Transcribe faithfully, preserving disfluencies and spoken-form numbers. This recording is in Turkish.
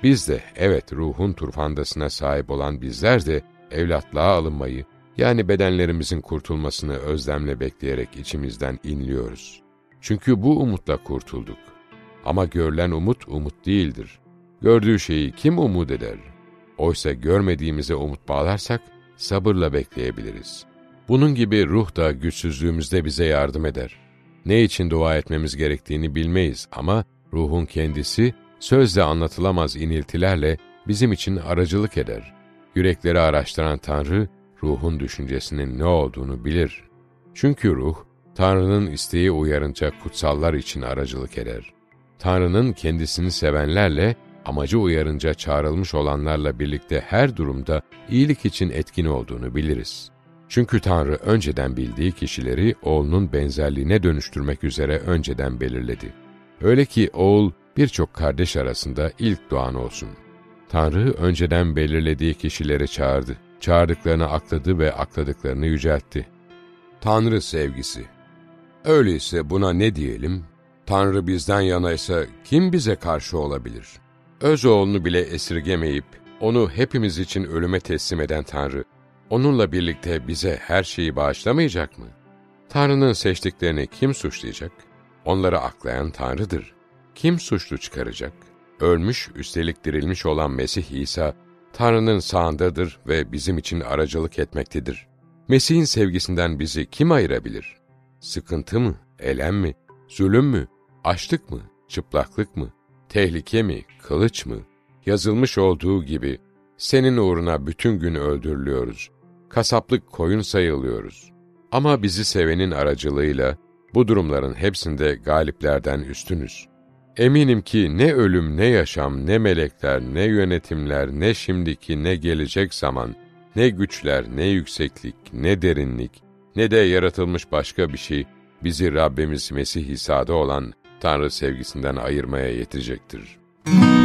Biz de, evet ruhun turfandasına sahip olan bizler de evlatlığa alınmayı, yani bedenlerimizin kurtulmasını özlemle bekleyerek içimizden inliyoruz. Çünkü bu umutla kurtulduk. Ama görülen umut, umut değildir. Gördüğü şeyi kim umut eder? Oysa görmediğimize umut bağlarsak, sabırla bekleyebiliriz. Bunun gibi ruh da güçsüzlüğümüzde bize yardım eder. Ne için dua etmemiz gerektiğini bilmeyiz ama ruhun kendisi, sözle anlatılamaz iniltilerle bizim için aracılık eder. Yürekleri araştıran Tanrı, ruhun düşüncesinin ne olduğunu bilir. Çünkü ruh, Tanrı'nın isteği uyarınca kutsallar için aracılık eder. Tanrı'nın kendisini sevenlerle, amacı uyarınca çağrılmış olanlarla birlikte her durumda iyilik için etkin olduğunu biliriz. Çünkü Tanrı önceden bildiği kişileri oğlunun benzerliğine dönüştürmek üzere önceden belirledi. Öyle ki oğul birçok kardeş arasında ilk doğan olsun. Tanrı önceden belirlediği kişileri çağırdı. Çağırdıklarını akladı ve akladıklarını yüceltti. Tanrı sevgisi. Öyleyse buna ne diyelim? Tanrı bizden yanaysa kim bize karşı olabilir? Öz oğlunu bile esirgemeyip, onu hepimiz için ölüme teslim eden Tanrı, onunla birlikte bize her şeyi bağışlamayacak mı? Tanrı'nın seçtiklerini kim suçlayacak? Onları aklayan Tanrı'dır. Kim suçlu çıkaracak? Ölmüş, üstelik dirilmiş olan Mesih İsa, Tanrı'nın sağındadır ve bizim için aracılık etmektedir. Mesih'in sevgisinden bizi kim ayırabilir? Sıkıntı mı, elem mi, zulüm mü, açlık mı, çıplaklık mı, tehlike mi, kılıç mı? Yazılmış olduğu gibi, senin uğruna bütün gün öldürülüyoruz. Kasaplık koyun sayılıyoruz. Ama bizi sevenin aracılığıyla, bu durumların hepsinde galiplerden üstünüz. Eminim ki ne ölüm, ne yaşam, ne melekler, ne yönetimler, ne şimdiki, ne gelecek zaman, ne güçler, ne yükseklik, ne derinlik, ne de yaratılmış başka bir şey, bizi Rabbimiz Mesih İsa'da olan Tanrı sevgisinden ayırmaya yetecektir.